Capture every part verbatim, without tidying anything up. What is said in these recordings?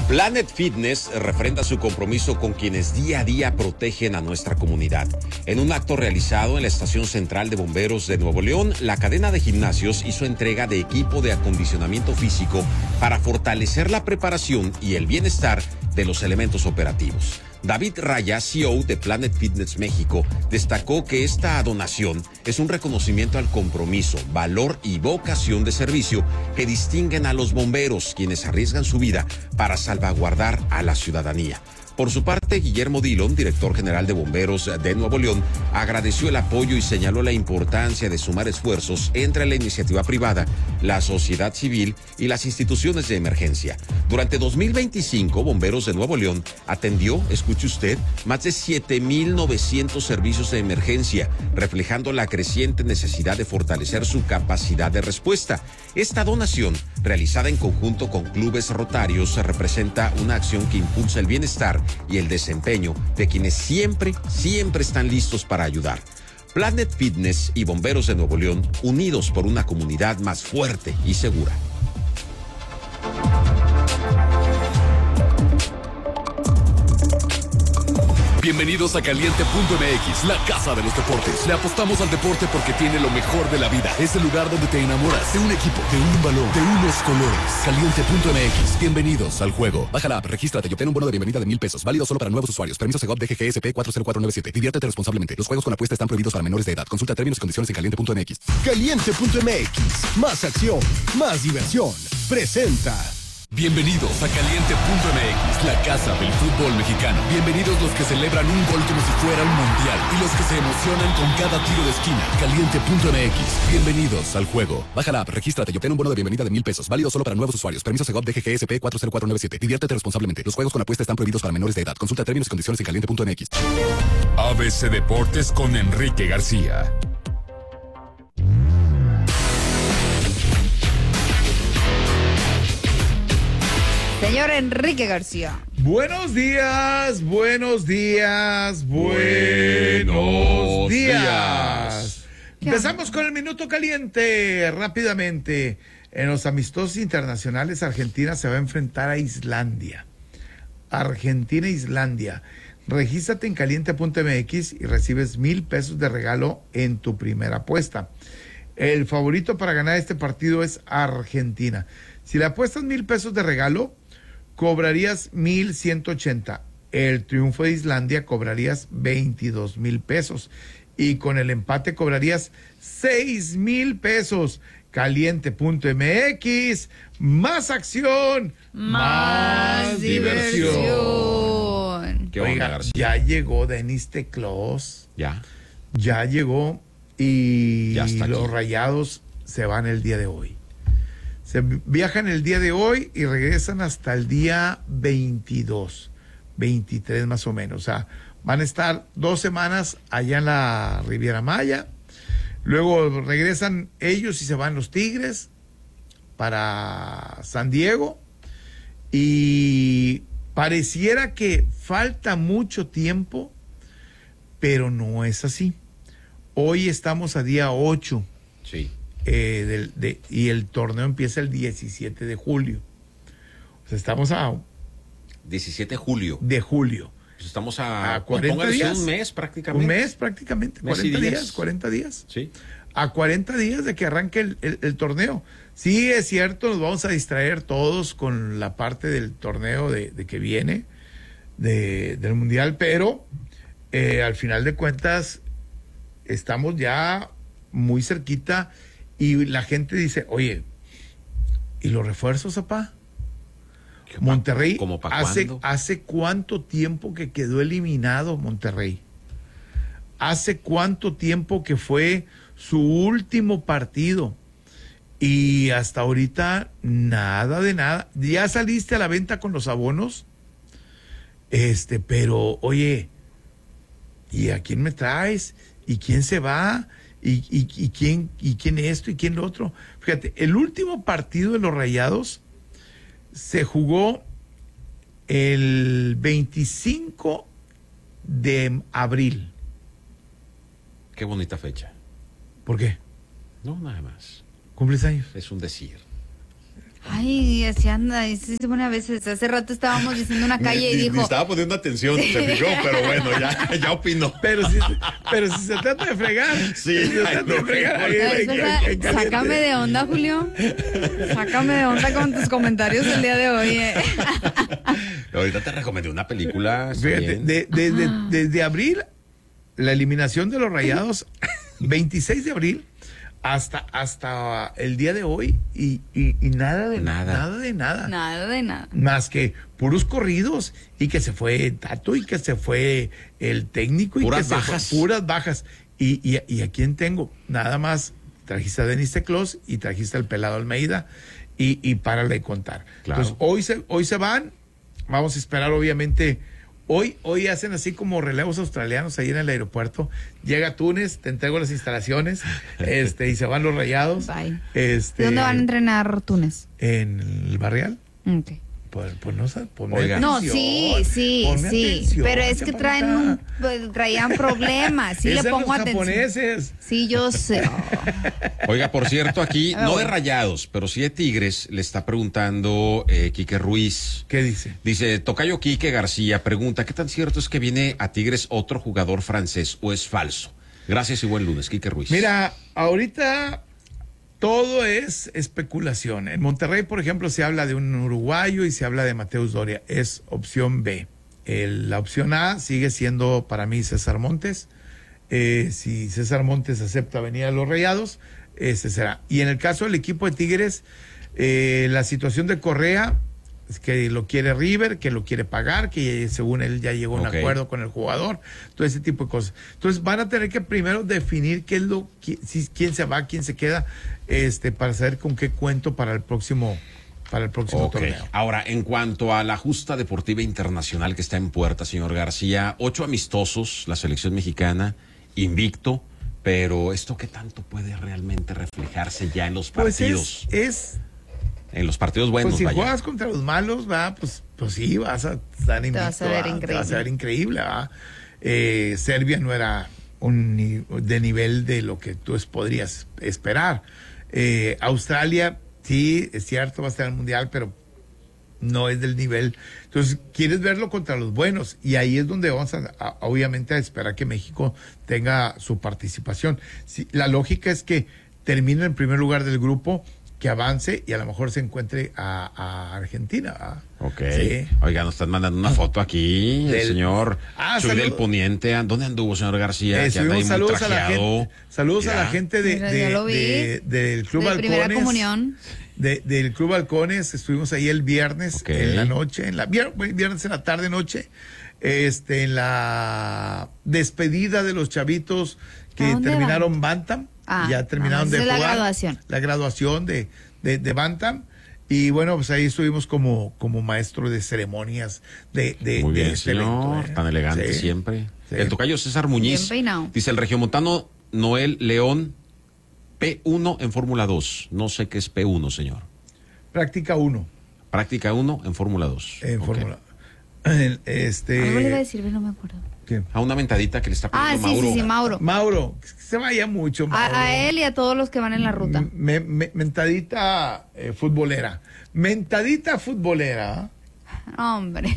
Planet Fitness refrenda su compromiso con quienes día a día protegen a nuestra comunidad. En un acto realizado en la Estación Central de Bomberos de Nuevo León, la cadena de gimnasios hizo entrega de equipo de acondicionamiento físico para fortalecer la preparación y el bienestar de los elementos operativos. David Raya, C E O de Planet Fitness México, destacó que esta donación es un reconocimiento al compromiso, valor y vocación de servicio que distinguen a los bomberos, quienes arriesgan su vida para salvaguardar a la ciudadanía. Por su parte, Guillermo Dillon, director general de Bomberos de Nuevo León, agradeció el apoyo y señaló la importancia de sumar esfuerzos entre la iniciativa privada, la sociedad civil y las instituciones de emergencia. Durante dos mil veinticinco, Bomberos de Nuevo León atendió, escuche usted, más de siete mil novecientos servicios de emergencia, reflejando la creciente necesidad de fortalecer su capacidad de respuesta. Esta donación, realizada en conjunto con clubes rotarios, representa una acción que impulsa el bienestar y el desempeño de quienes siempre, siempre están listos para ayudar. Planet Fitness y Bomberos de Nuevo León, unidos por una comunidad más fuerte y segura. Bienvenidos a Caliente punto M X, la casa de los deportes. Le apostamos al deporte porque tiene lo mejor de la vida. Es el lugar donde te enamoras de un equipo, de un balón, de unos colores. Caliente punto M X, bienvenidos al juego. Baja la app, regístrate y obtén un bono de bienvenida de mil pesos. Válido solo para nuevos usuarios. Permiso Segov D G G S P cuatro cero cuatro nueve siete. Diviértete responsablemente. Los juegos con apuesta están prohibidos para menores de edad. Consulta términos y condiciones en caliente punto M X. Caliente punto M X, más acción, más diversión. Presenta. Bienvenidos a Caliente punto M X, la casa del fútbol mexicano. Bienvenidos los que celebran un gol como si fuera un mundial y los que se emocionan con cada tiro de esquina. Caliente punto M X, bienvenidos al juego. Baja la app, regístrate y obtén un bono de bienvenida de mil pesos. Válido solo para nuevos usuarios. Permiso Segov D G G S P cuatro cero cuatro nueve siete. Diviértete responsablemente. Los juegos con apuesta están prohibidos para menores de edad. Consulta términos y condiciones en caliente punto M X. A B C Deportes con Enrique García. Señor Enrique García. Buenos días, buenos días, buenos, buenos días. días. Empezamos con el minuto caliente rápidamente. En los amistosos internacionales, Argentina se va a enfrentar a Islandia. Argentina e Islandia. Regístrate en caliente punto M X y recibes mil pesos de regalo en tu primera apuesta. El favorito para ganar este partido es Argentina. Si le apuestas mil pesos de regalo, cobrarías mil ciento ochenta. El triunfo de Islandia cobrarías veintidós mil pesos. Y con el empate cobrarías seis mil pesos. Caliente punto M X, más acción, más, más diversión. diversión. ¿Qué onda, Oiga, García? ya llegó Denis Teclós. Ya. Ya llegó y Ya está los aquí. Rayados se van el día de hoy. Se viajan el día de hoy y regresan hasta el día veintidós, veintitrés más o menos. O sea, van a estar dos semanas allá en la Riviera Maya. Luego regresan ellos y se van los Tigres para San Diego. Y pareciera que falta mucho tiempo, pero no es así. Hoy estamos a día ocho. Sí. Eh, del, de, y el torneo empieza el diecisiete de julio. O sea, estamos a diecisiete de julio. de julio. Pues estamos a, A cuarenta póngale días. Un mes prácticamente. Un mes prácticamente. Mes y cuarenta días. días, cuarenta días. Sí. A cuarenta días de que arranque el, el, el torneo. Sí, es cierto, nos vamos a distraer todos con la parte del torneo de, de que viene, de, del Mundial, pero eh, al final de cuentas estamos ya muy cerquita. Y la gente dice, oye, ¿y los refuerzos, apá? Monterrey, ¿Cómo pa' hace, cuándo? ¿hace cuánto tiempo que quedó eliminado Monterrey? ¿Hace cuánto tiempo que fue su último partido? Y hasta ahorita, nada de nada. ¿Ya saliste a la venta con los abonos? Este, pero, oye, ¿y a quién me traes? ¿Y quién se va? Y, y, y quién y quién esto y quién lo otro. Fíjate, el último partido de los Rayados se jugó el veinticinco de abril. Qué bonita fecha. ¿Por qué? No, nada más. ¿Cumples años? Es un decir. Ay, así anda, y sí se pone a veces. Hace rato estábamos diciendo una calle y Ni- ni dijo... estaba poniendo atención, se fijó, pero bueno, ya, ya opinó. Pero si, pero si se trata de fregar. Sí, si se ay, trata no, de fregar. no, ahí, Ay, ahí, pues, ahí, ahí, caliente. sácame de onda, Julio. Sácame de onda con tus comentarios el día de hoy. eh. Ahorita te recomendé una película. está Fíjate, bien. de- de- de- desde abril, la eliminación de los Rayados, veintiséis de abril, hasta, hasta el día de hoy, y, y, y nada de Nada. nada. Nada de nada. Nada de nada. Más que puros corridos, y que se fue Tato, y que se fue el técnico, y Puras que se fue- bajas. puras bajas. Y, y, y a quién tengo, nada más trajiste a Denis Teclos y trajiste al Pelado Almeida, y, y párale de contar. Claro. Entonces, hoy se, hoy se van, vamos a esperar obviamente. Hoy, hoy hacen así como relevos australianos ahí en el aeropuerto. Llega Túnez, te entrego las instalaciones, este, y se van los Rayados. Bye. Este, ¿Dónde van a entrenar Túnez? En el Barrial. Ok. Pues, pues no sé, ponme Oiga. No, atención, sí, sí, ponme sí. atención, Pero es que traen un, chaparrita. pues, traían problemas. Sí, Es le de pongo los atención. japoneses. Sí, yo sé. Oiga, por cierto, aquí, Ah, no de bueno. Rayados, pero sí de Tigres, le está preguntando eh, Quique Ruiz. ¿Qué dice? Dice, tocayo Quique García, pregunta, ¿qué tan cierto es que viene a Tigres otro jugador francés o es falso? Gracias y buen lunes, Quique Ruiz. Mira, ahorita todo es especulación. En Monterrey, por ejemplo, se habla de un uruguayo y se habla de Mateus Doria. Es opción B. El- la opción A sigue siendo para mí César Montes. Eh, si César Montes acepta venir a los Rayados, ese será. Y en el caso del equipo de Tigres, eh, la situación de Correa, es que lo quiere River, que lo quiere pagar, que según él ya llegó a un Ok. acuerdo con el jugador, todo ese tipo de cosas. Entonces van a tener que primero definir qué es lo, qui- si, quién se va, quién se queda, este, para saber con qué cuento para el próximo, para el próximo Ok. torneo. Ahora, en cuanto a la justa deportiva internacional que está en puerta, señor García, ocho amistosos, la selección mexicana, invicto, pero ¿esto qué tanto puede realmente reflejarse ya en los Pues partidos? es, es En los partidos buenos, pues si vaya. juegas contra los malos, va, pues, pues sí, vas a estar invicto, vas a ver ¿va? Te increíble. vas a ver increíble, ¿va? Eh, Serbia no era un ni- de nivel de lo que tú es- podrías esperar. Eh, Australia, sí, es cierto, va a estar en el mundial, pero no es del nivel. Entonces, quieres verlo contra los buenos, y ahí es donde vamos a, a- obviamente a esperar que México tenga su participación. Sí, la lógica es que termine en primer lugar del grupo, que avance y a lo mejor se encuentre a, a Argentina. ¿va? Ok. Sí. Oiga, nos están mandando una foto aquí, el Del- señor Ah, Chuy saludo. del Poniente. ¿Dónde anduvo, señor García? Eh, Que anda ahí subimos muy saludos a la trajeado. gente, saludos a la Mira. gente de, Mira, de- ya lo vi. de- del Club De Halcones. primera comunión. De- del Club Halcones, estuvimos ahí el viernes Ok. en la noche, en la vier- viernes en la tarde noche, este, en la despedida de los chavitos que ¿A dónde terminaron Bantam, Ah, ya terminaron ah, de esa es la jugar, graduación. la graduación de, de, de Bantam. Y bueno, pues ahí estuvimos como, como maestro de ceremonias de, de, Muy de bien, este señor. evento, ¿eh? Tan elegante Sí. siempre. Sí. El tocayo César Muñiz. Bien peinado. Dice el regiomontano Noel León, P uno en Fórmula dos. No sé qué es P uno, señor. Práctica uno Práctica uno en Fórmula dos. en Ok. Fórmula. Este, Algo le iba a decir, pero no me acuerdo. ¿qué? A una mentadita que le está Ah, pidiendo sí, Mauro. sí, sí, Mauro. Mauro, que se vaya mucho, Mauro. A, a él y a todos los que van en la ruta. Me- me- mentadita eh, futbolera. Mentadita futbolera. Hombre.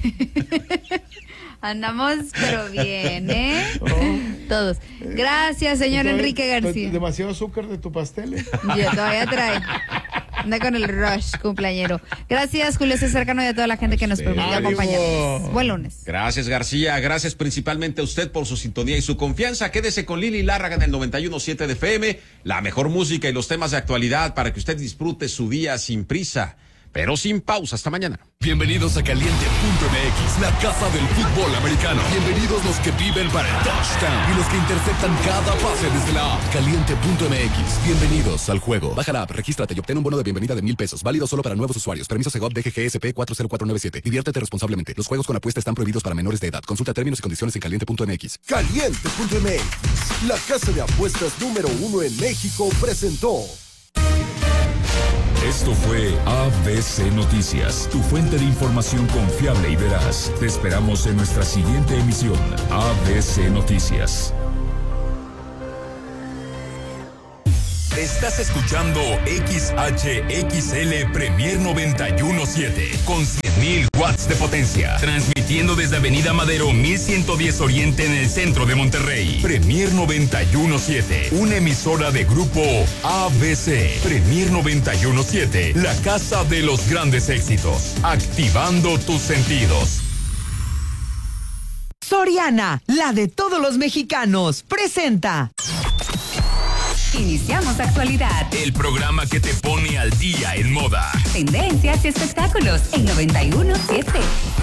Andamos, pero bien, ¿eh? Todos. Gracias, señor Entonces, Enrique García. pues, demasiado azúcar de tu pastel. ¿eh? Yo todavía trae. Anda con el rush, cumpleañero. Gracias, Julio César Cano, y a toda la gente que nos permitió Ánimo. acompañarnos. Buen lunes. Gracias, García. Gracias principalmente a usted por su sintonía y su confianza. Quédese con Lili Lárraga en el noventa y uno punto siete de F M. La mejor música y los temas de actualidad para que usted disfrute su día sin prisa, pero sin pausa. Hasta mañana. Bienvenidos a Caliente punto M X, la casa del fútbol americano. Bienvenidos los que viven para el touchdown y los que interceptan cada pase desde la app. Caliente punto M X, bienvenidos al juego. Baja la app, regístrate y obtén un bono de bienvenida de mil pesos, válido solo para nuevos usuarios. Permiso Segov D G G S P cuatro cero cuatro nueve siete. Diviértete responsablemente. Los juegos con apuesta están prohibidos para menores de edad. Consulta términos y condiciones en caliente punto M X. Caliente punto M X, la casa de apuestas número uno en México, presentó. Esto fue A B C Noticias, tu fuente de información confiable y veraz. Te esperamos en nuestra siguiente emisión, A B C Noticias. Estás escuchando X H X L Premier noventa y uno punto siete con cien mil watts de potencia, transmitiendo desde Avenida Madero mil ciento diez Oriente en el centro de Monterrey. Premier noventa y uno punto siete, una emisora de grupo A B C. Premier noventa y uno punto siete, la casa de los grandes éxitos, activando tus sentidos. Soriana, la de todos los mexicanos, presenta. Iniciamos Actualidad, El programa que te pone al día en moda. tendencias y espectáculos en noventa y uno punto siete.